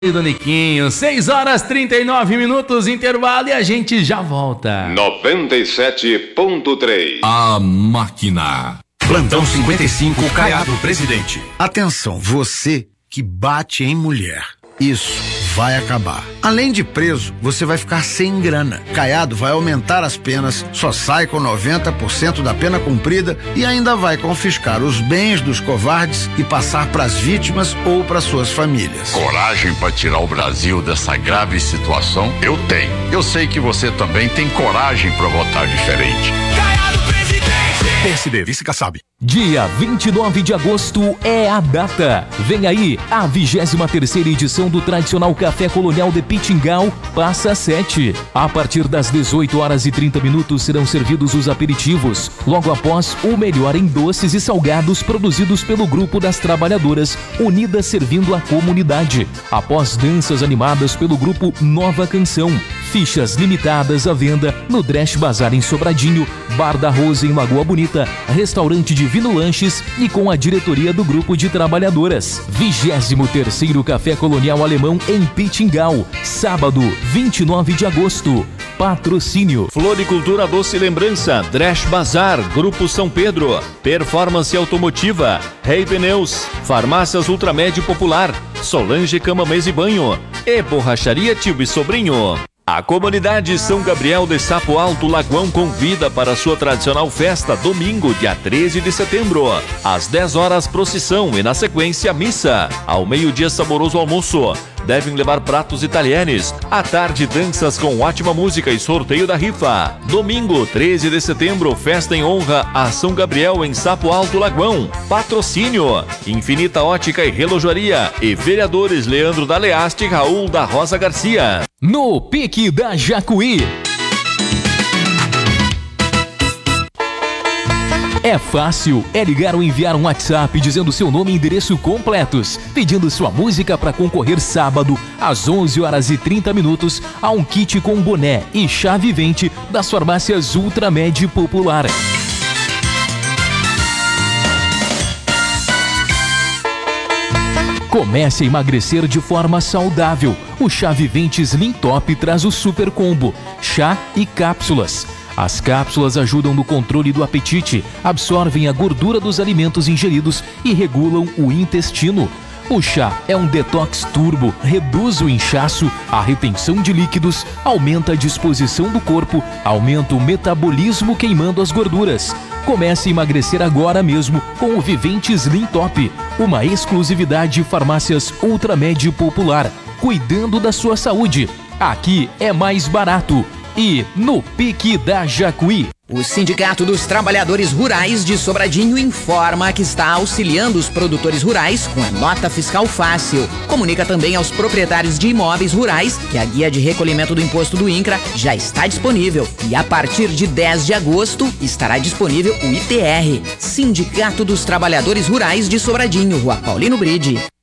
Do Niquinho, 6 horas 39 minutos, intervalo e a gente já volta. 97.3. A máquina. Plantão 55, Caiado, presidente. Atenção, você que bate em mulher. Isso vai acabar. Além de preso, você vai ficar sem grana. Caiado vai aumentar as penas, só sai com 90% da pena cumprida e ainda vai confiscar os bens dos covardes e passar para as vítimas ou para suas famílias. Coragem para tirar o Brasil dessa grave situação? Eu tenho. Eu sei que você também tem coragem para votar diferente. Caiado, presidente! PSD, vice Kassab. Dia 29 de agosto é a data. Vem aí, a 23ª edição do tradicional Café Colonial de Pitingal passa 7. A partir das 18h30 serão servidos os aperitivos. Logo após, o melhor em doces e salgados produzidos pelo Grupo das Trabalhadoras, unidas servindo a comunidade. Após danças animadas pelo grupo Nova Canção. Fichas limitadas à venda no Dresch Bazar em Sobradinho, Bar da Rosa em Lagoa Bonita, restaurante Divino Lanches e com a diretoria do Grupo de Trabalhadoras. 23º Café Colonial Alemão em Pitingal, sábado, 29 de agosto. Patrocínio: Floricultura Doce Lembrança, Dresch Bazar, Grupo São Pedro, Performance Automotiva, Rei Pneus, Farmácias Ultramed Popular, Solange Cama Mesa e Banho e Borracharia Tio e Sobrinho. A comunidade São Gabriel de Sapo Alto Lagoão convida para a sua tradicional festa domingo, dia 13 de setembro. Às 10 horas, procissão e na sequência, missa. Ao meio-dia, saboroso almoço. Devem levar pratos e talheres. À tarde, danças com ótima música e sorteio da rifa. Domingo, 13 de setembro, festa em honra a São Gabriel em Sapo Alto Lagoão. Patrocínio: Infinita Ótica e Relojoaria e vereadores Leandro da Leaste e Raul da Rosa Garcia. No Pique da Jacuí. É fácil, é ligar ou enviar um WhatsApp dizendo seu nome e endereço completos, pedindo sua música para concorrer sábado às 11h30 a um kit com boné e chá vivente das farmácias Ultramed Popular. Comece a emagrecer de forma saudável. O chá vivente Slim Top traz o super combo, chá e cápsulas. As cápsulas ajudam no controle do apetite, absorvem a gordura dos alimentos ingeridos e regulam o intestino. O chá é um detox turbo, reduz o inchaço, a retenção de líquidos, aumenta a disposição do corpo, aumenta o metabolismo queimando as gorduras. Comece a emagrecer agora mesmo com o Vivente Slim Top, uma exclusividade Farmácias Ultramed Popular, cuidando da sua saúde. Aqui é mais barato. E no Pique da Jacuí. O Sindicato dos Trabalhadores Rurais de Sobradinho informa que está auxiliando os produtores rurais com a nota fiscal fácil. Comunica também aos proprietários de imóveis rurais que a guia de recolhimento do imposto do INCRA já está disponível e a partir de 10 de agosto estará disponível o ITR. Sindicato dos Trabalhadores Rurais de Sobradinho, Rua Paulino Bride.